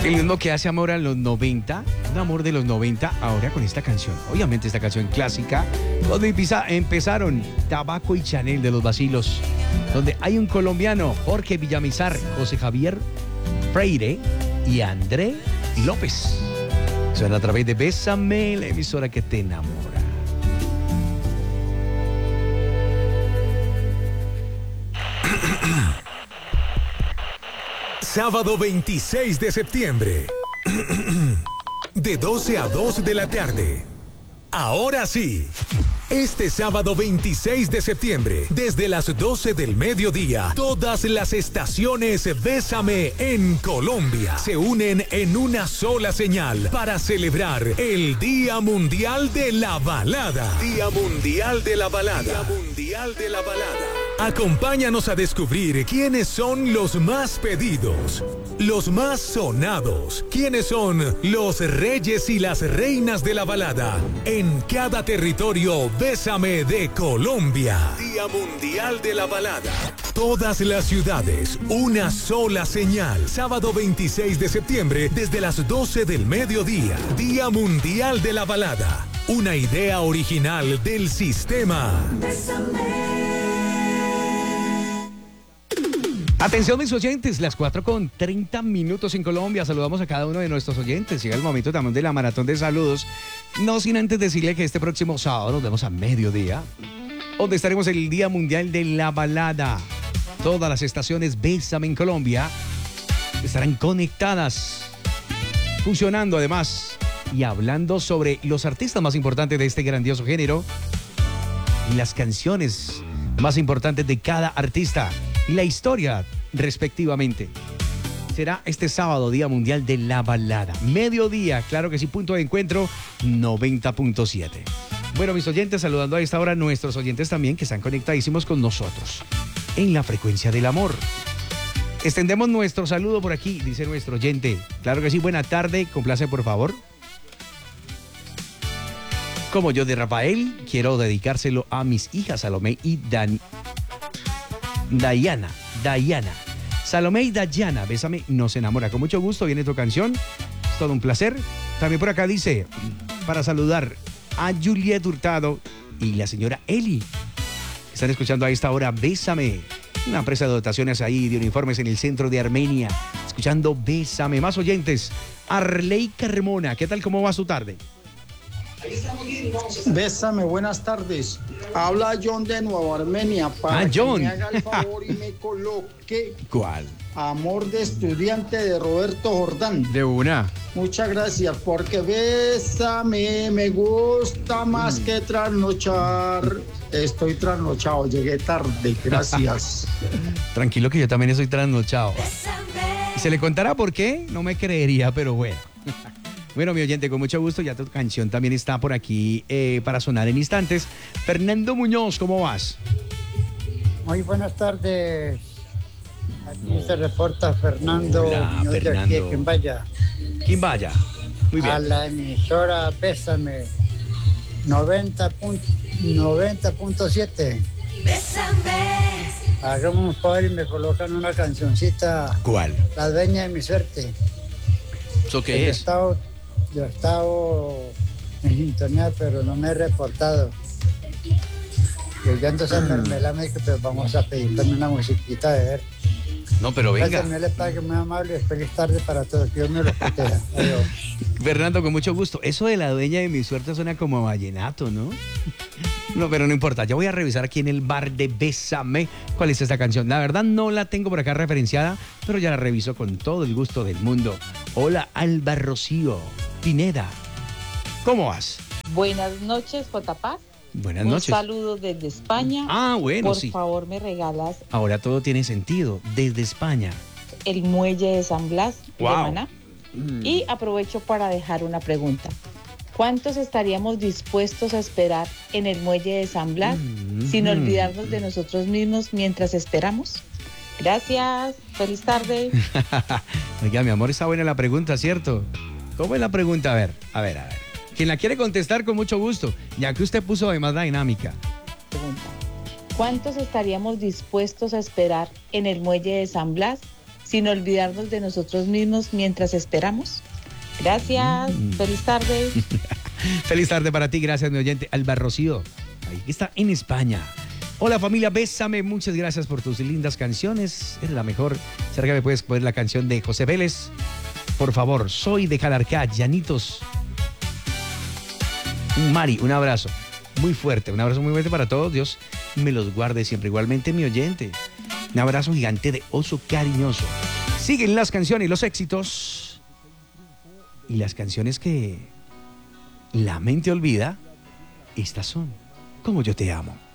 El mismo que hace amor a los 90, un amor de los 90, ahora con esta canción. Obviamente esta canción clásica, donde empezaron Tabaco y Chanel de los Bacilos, donde hay un colombiano, Jorge Villamizar, José Javier Freire y André López. Suena a través de Bésame, la emisora que te enamora. Sábado 26 de septiembre, de 12 a 2 de la tarde. Ahora sí, este sábado 26 de septiembre, desde las 12 del mediodía, todas las estaciones Bésame en Colombia se unen en una sola señal para celebrar el Día Mundial de la Balada. Día Mundial de la Balada. Día Mundial de la Balada. Acompáñanos a descubrir quiénes son los más pedidos, los más sonados, quiénes son los reyes y las reinas de la balada en cada territorio Bésame de Colombia. Día Mundial de la Balada. Todas las ciudades, una sola señal. Sábado 26 de septiembre desde las 12 del mediodía. Día Mundial de la Balada. Una idea original del sistema. Bésame. Atención mis oyentes, las 4:30 en Colombia. Saludamos a cada uno de nuestros oyentes. Llega el momento también de la maratón de saludos. No sin antes decirle que este próximo sábado nos vemos a mediodía, donde estaremos en el Día Mundial de la Balada. Todas las estaciones Bésame en Colombia estarán conectadas, funcionando además y hablando sobre los artistas más importantes de este grandioso género y las canciones más importantes de cada artista y la historia respectivamente. Será este sábado, Día Mundial de la Balada. Mediodía, claro que sí, punto de encuentro 90.7. Bueno, mis oyentes, saludando a esta hora a nuestros oyentes también que están conectadísimos con nosotros en la frecuencia del amor. Extendemos nuestro saludo por aquí, dice nuestro oyente. Claro que sí, buena tarde, complace por favor. Como yo de Rafael, quiero dedicárselo a mis hijas Salomé y Dayana. Salomé y Dayana, Bésame, nos enamora. Con mucho gusto viene tu canción. Es todo un placer. También por acá dice, para saludar a Juliet Hurtado y la señora Eli. Están escuchando a esta hora Bésame. Una empresa de dotaciones ahí de uniformes en el centro de Armenia. Escuchando Bésame. Más oyentes. Arley Carmona, ¿qué tal? ¿Cómo va su tarde? Bésame, buenas tardes. Habla John de Nueva Armenia para John. que me haga el favor y me coloque ¿Cuál? Amor de estudiante de Roberto Jordán. De una. Muchas gracias, porque Bésame me gusta más que trasnochar. Estoy trasnochado, llegué tarde, gracias. Tranquilo que yo también estoy trasnochado. ¿Se le contará por qué? No me creería, pero bueno. Bueno, mi oyente, con mucho gusto, ya tu canción también está por aquí para sonar en instantes. Fernando Muñoz, ¿cómo vas? Muy buenas tardes. Aquí se reporta Fernando Muñoz de aquí de Quimbaya. Quimbaya, muy bien. A la emisora Bésame 90.7. Bésame. Hagamos un favor y me colocan una cancioncita. ¿Cuál? La dueña de mi suerte. ¿Eso qué es? Yo he estado en sintonía, pero no me he reportado. Yo entonces Mermelada me dijo, pues vamos a pedir también una musiquita de ver. No, pero venga. Gracias, le pague muy amable. Feliz tarde para todos. Dios me lo proteja. Adiós. Fernando, con mucho gusto. Eso de la dueña de mi suerte suena como vallenato, ¿no? No, pero no importa. Yo voy a revisar aquí en el bar de Bésame cuál es esta canción. La verdad no la tengo por acá referenciada, pero ya la reviso con todo el gusto del mundo. Hola, Alba Rocío Pineda. ¿Cómo vas? Buenas noches, J. Paz. Buenas noches. Un saludo desde España. Ah, bueno, sí. Por favor, me regalas Ahora todo tiene sentido. Desde España. el muelle de San Blas Wow. de Maná. Y aprovecho para dejar una pregunta. ¿Cuántos estaríamos dispuestos a esperar en el muelle de San Blas sin olvidarnos de nosotros mismos mientras esperamos? Gracias. Feliz tarde. Oiga, mi amor, está buena la pregunta, ¿cierto? ¿Cómo es la pregunta? A ver. Quien la quiere contestar, con mucho gusto, ya que usted puso además la dinámica. Pregunta. ¿Cuántos estaríamos dispuestos a esperar en el muelle de San Blas sin olvidarnos de nosotros mismos mientras esperamos. Gracias, feliz tarde. Feliz tarde para ti, gracias mi oyente. Alba Rocío, ahí está en España. Hola familia, bésame, muchas gracias por tus lindas canciones. Eres la mejor. Cerca me puedes poner la canción de José Vélez. Por favor, soy de Calarcá, Llanitos. Mari, un abrazo muy fuerte para todos. Dios me los guarde siempre. Igualmente mi oyente. Un abrazo gigante de oso cariñoso. Siguen las canciones y los éxitos. Y las canciones que la mente olvida, estas son Como yo te amo.